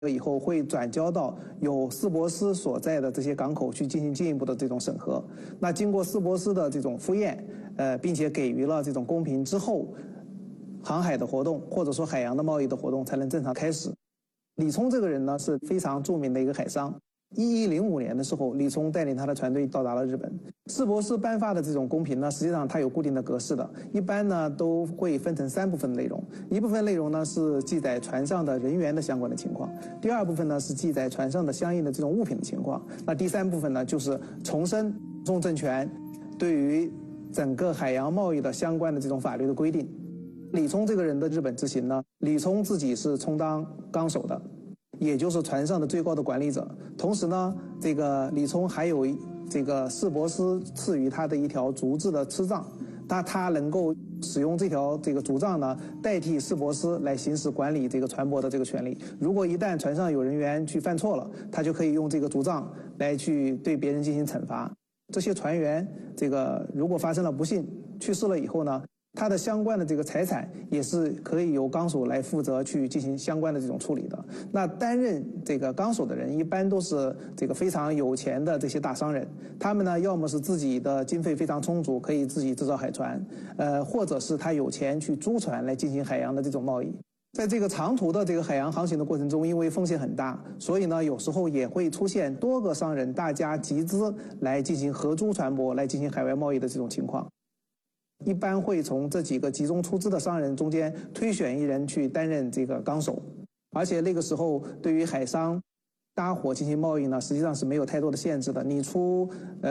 以后会转交到有斯博斯所在的这些港口去进行进一步的这种审核。那经过斯博斯的这种复验，并且给予了这种公平之后，航海的活动或者说海洋的贸易的活动才能正常开始。李聪这个人呢是非常著名的一个海商。1105年的时候，李聪带领他的船队到达了日本。斯博斯颁发的这种公平呢，实际上它有固定的格式的，一般呢都会分成3部分内容。一部分内容呢是记载船上的人员的相关的情况，第二部分呢是记载船上的相应的这种物品的情况，那第3部分呢就是重申中政权对于整个海洋贸易的相关的这种法律的规定。李聪这个人的日本之行呢，李聪自己是充当纲手的，也就是船上的最高的管理者。同时呢，这个李聪还有这个斯博斯赐予他的一条竹制的笞杖，他能够使用这个竹杖呢，代替斯博斯来行使管理这个船舶的这个权利。如果一旦船上有人员去犯错了，他就可以用这个竹杖来去对别人进行惩罚。这些船员如果发生了不幸去世了以后呢，他的相关的这个财产也是可以由纲手来负责去进行相关的这种处理的。那担任这个纲手的人一般都是非常有钱的这些大商人，他们呢要么是自己的经费非常充足，可以自己制造海船，或者是他有钱去租船来进行海洋的这种贸易。在这个长途的这个海洋航行的过程中，因为风险很大，所以呢有时候也会出现多个商人大家集资来进行合租船舶来进行海外贸易的这种情况。一般会从这几个集中出资的商人中间推选一人去担任这个纲手，而且那个时候对于海商搭伙进行贸易呢，实际上是没有太多的限制的，你出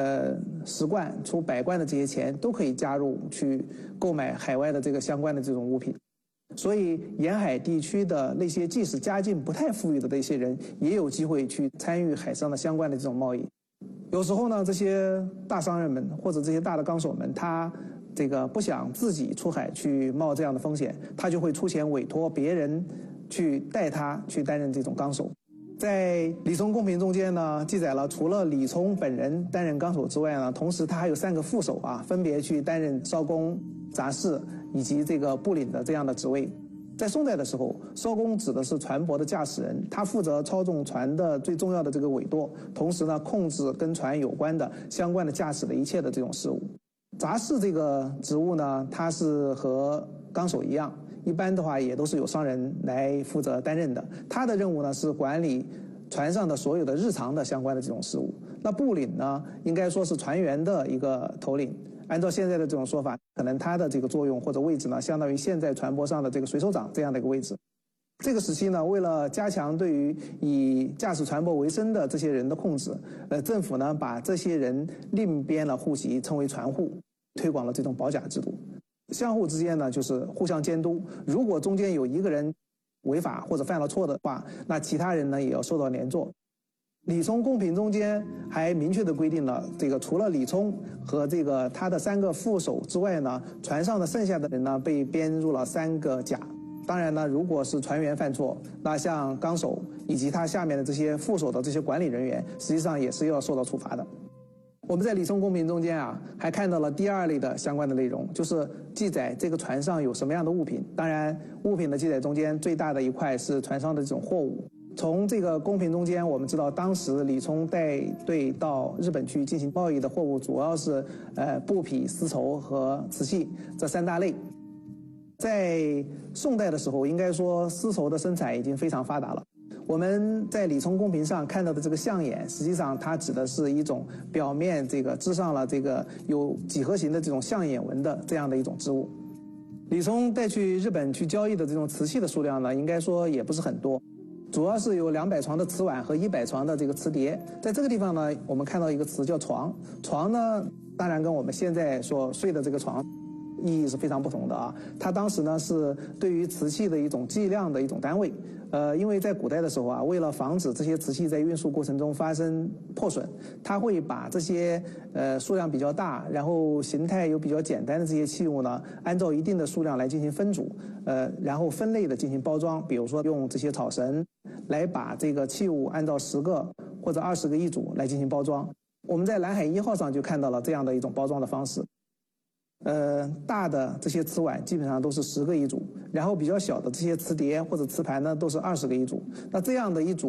10贯、出100贯的这些钱都可以加入去购买海外的这个相关的这种物品。所以沿海地区的那些即使家境不太富裕的那些人，也有机会去参与海上的相关的这种贸易。有时候呢，这些大商人们或者这些大的纲手们，他不想自己出海去冒这样的风险，他就会出钱委托别人去带他去担任这种纲手。在李聪公平中间呢，记载了除了李聪本人担任纲手之外呢，同时他还有3个副手啊，分别去担任艄公、杂事以及部领的这样的职位。在宋代的时候，艄公指的是船舶的驾驶人，他负责操纵船的最重要的这个尾舵，同时呢控制跟船有关的相关的驾驶的一切的这种事务。杂事这个职务呢，它是和纲手一样，一般的话也都是由商人来负责担任的。他的任务呢是管理船上的所有的日常的相关的这种事务。那部领呢，应该说是船员的一个头领。按照现在的这种说法，可能他的这个作用或者位置呢，相当于现在船舶上的这个水手长这样的一个位置。这个时期呢，为了加强对于以驾驶船舶为生的这些人的控制，政府呢把这些人另编了户籍，称为船户，推广了这种保甲制度。相互之间呢就是互相监督，如果中间有一个人违法或者犯了错的话，那其他人呢也要受到连坐。李聪公平中间还明确的规定了，除了李聪和他的3个副手之外呢，船上的剩下的人呢被编入了3个甲。当然呢，如果是船员犯错，那像纲手以及他下面的这些副手的这些管理人员，实际上也是要受到处罚的。我们在李聪公平中间啊，还看到了第2类的相关的内容，就是记载这个船上有什么样的物品。当然，物品的记载中间最大的一块是船上的这种货物。从这个公平中间，我们知道当时李聪带队到日本去进行贸易的货物，主要是布匹、丝绸和瓷器这3大类。在宋代的时候，应该说丝绸的生产已经非常发达了。我们在李聪公平上看到的这个象眼，实际上它指的是一种表面织上了有几何形的这种象眼纹的这样的一种织物。李聪带去日本去交易的这种瓷器的数量呢，应该说也不是很多，主要是有200床的瓷碗和100床的瓷碟。在这个地方呢，我们看到一个词叫床。床呢，当然跟我们现在所睡的这个床意义是非常不同的啊。它当时呢是对于瓷器的一种计量的一种单位。因为在古代的时候啊，为了防止这些瓷器在运输过程中发生破损，它会把这些数量比较大，然后形态又比较简单的这些器物呢，按照一定的数量来进行分组，然后分类的进行包装。比如说用这些草绳来把这个器物按照10个或者20个一组来进行包装。我们在南海1号上就看到了这样的一种包装的方式。 大的这些瓷碗基本上都是10个一组，然后比较小的这些瓷碟或者瓷盘呢都是20个一组。那这样的一组